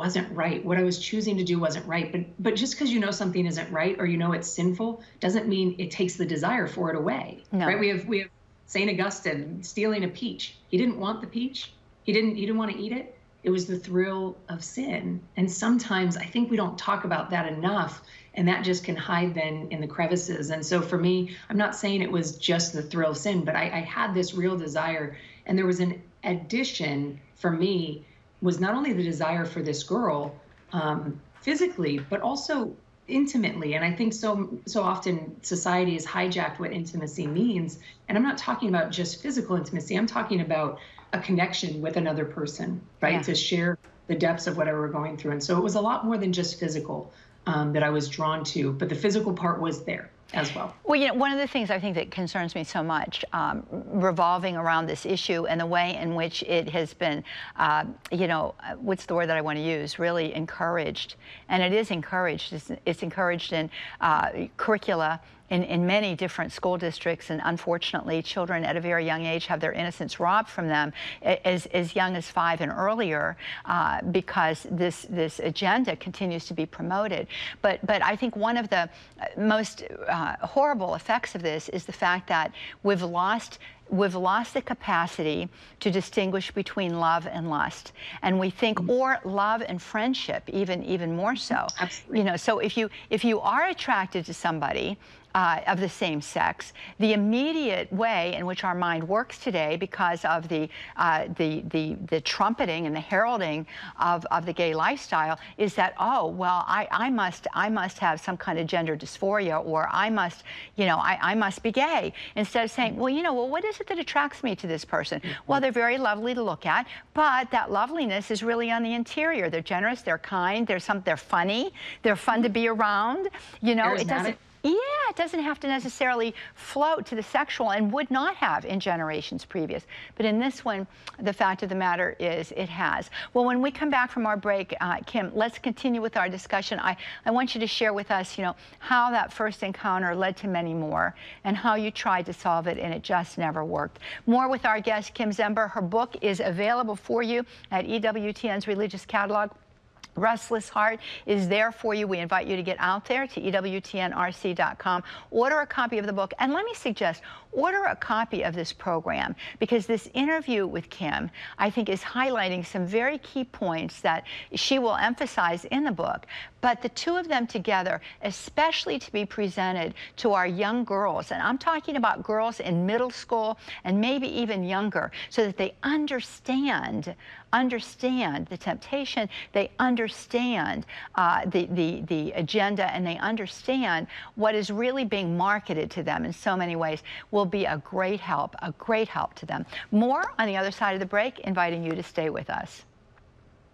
wasn't right. What I was choosing to do wasn't right. But just because you know something isn't right or you know it's sinful doesn't mean it takes the desire for it away. No. Right? We have Saint Augustine stealing a peach. He didn't want the peach. He didn't want to eat it. It was the thrill of sin. And sometimes I think we don't talk about that enough, and that just can hide then in the crevices. And so for me, I'm not saying it was just the thrill of sin, but I had this real desire. And there was an addition for me, was not only the desire for this girl physically, but also intimately. And I think so often society has hijacked what intimacy means. And I'm not talking about just physical intimacy. I'm talking about a connection with another person, right? Yeah. To share the depths of whatever we're going through. And so it was a lot more than just physical that I was drawn to, but the physical part was there as well. Well, you know, one of the things I think that concerns me so much revolving around this issue and the way in which it has been, you know, what's the word that I want to use, really encouraged. And it is encouraged. It's encouraged in curricula in many different school districts, and unfortunately children at a very young age have their innocence robbed from them as young as 5 and earlier because this agenda continues to be promoted. But I think one of the most horrible effects of this is the fact that we've lost the capacity to distinguish between love and lust, and we think, or love and friendship, even more so. Absolutely. You know, so if you are attracted to somebody of the same sex, the immediate way in which our mind works today, because of the trumpeting and the heralding of the gay lifestyle, is that, oh well, I must have some kind of gender dysphoria, or I must, you know, I must be gay. Instead of saying, well, you know, well, what is it that attracts me to this person? Well, they're very lovely to look at, but that loveliness is really on the interior. They're generous, they're kind, they're funny, they're fun to be around. You know, it doesn't. Yeah, it doesn't have to necessarily float to the sexual, and would not have in generations previous. But in this one, the fact of the matter is it has. Well, when we come back from our break, Kim, let's continue with our discussion. I want you to share with us, you know, how that first encounter led to many more, and how you tried to solve it and it just never worked. More with our guest, Kim Zember. Her book is available for you at EWTN's Religious Catalog. Restless Heart is there for you. We invite you to get out there to EWTNRC.com, order a copy of the book, and let me suggest, order a copy of this program, because this interview with Kim, I think, is highlighting some very key points that she will emphasize in the book. But the two of them together, especially to be presented to our young girls, and I'm talking about girls in middle school and maybe even younger, so that they understand the temptation, they understand the agenda, and they understand what is really being marketed to them in so many ways, will be a great help to them. More on the other side of the break, inviting you to stay with us.